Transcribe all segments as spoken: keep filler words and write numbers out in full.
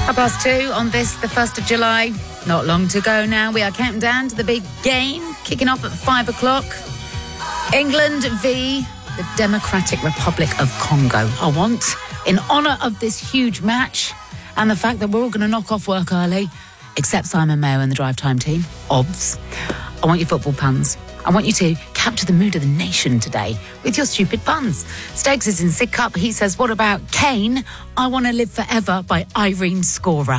Half past two on this, the first of July. Not long to go now. We are counting down to the big game, kicking off at five o'clock. England v the Democratic Republic of Congo. I want, in honour of this huge match and the fact that we're all going to knock off work early, except Simon Mayo and the Drive Time team, obvs, I want your football puns. I want you to capture the mood of the nation today with your stupid puns. Steggs is in Sidcup. He says, what about Kane? I Want to Live Forever by Irene Scorer.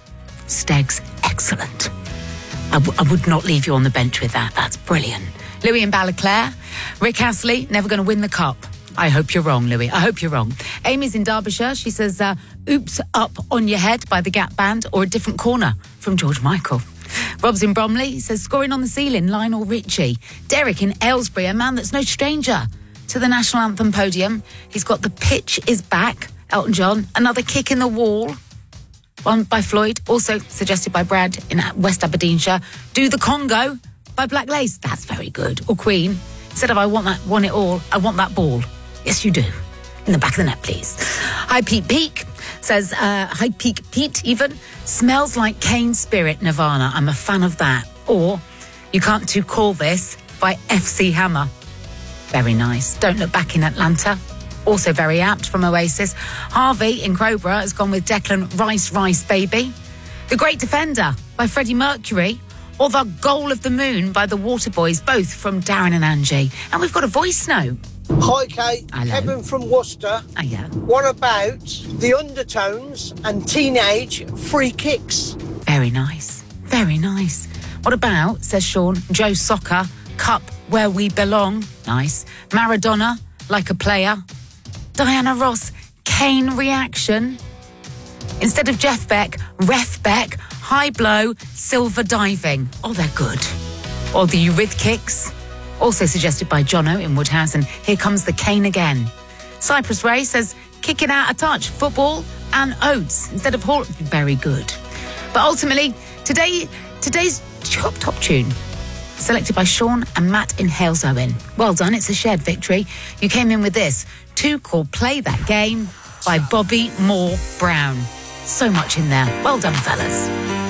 Steggs, excellent. I, w- I would not leave you on the bench with that. That's brilliant. Louis in Balaclare. Rick Astley, never going to win the cup. I hope you're wrong, Louis. I hope you're wrong. Amy's in Derbyshire. She says, uh, Oops Up on Your Head by the Gap Band, or A Different Corner from George Michael. Rob's in Bromley. He says, Scoring on the Ceiling, Lionel Richie. Derek in Aylesbury, a man that's no stranger to the National Anthem podium. He's got The Pitch Is Back, Elton John. Another Kick in the Wall, one by Floyd, also suggested by Brad in West Aberdeenshire. Do the Congo by Black Lace. That's very good. Or Queen. Instead of I want that, want it all, I want that ball. Yes, you do. In the back of the net, please. High Peak Peak says, uh, High Peak Pete even, Smells Like Cane Spirit, Nirvana. I'm a fan of that. Or You Can't Too Call This by F C Hammer. Very nice. Don't Look Back in Atlanta. Also very apt from Oasis. Harvey in Crowborough has gone with Declan Rice Rice Baby. The Great Defender by Freddie Mercury. Or The Goal of the Moon by the Waterboys, both from Darren and Angie. And we've got a voice note. Hi, Kate. Hello. Kevin from Worcester. Oh, yeah. What about the Undertones and Teenage Free Kicks? Very nice. Very nice. What about, says Sean, Joe Soccer, Cup Where We Belong. Nice. Maradona, Like a Player. Diana Ross, Kane Reaction. Instead of Jeff Beck, Ref Beck, High Blow, Silver Diving. Oh, they're good. Or the Eurythmics. Also suggested by Jono in Woodhouse, Here Comes the Cane Again. Cypress Ray says, Kicking Out a Touch, Football and Oats instead of Hall. Very good. But ultimately, today, today's top, top tune, selected by Sean and Matt in Hales Owen. Well done, it's a shared victory. You came in with this, Two called Play That Game by Bobby Moore Brown. So much in there. Well done, fellas.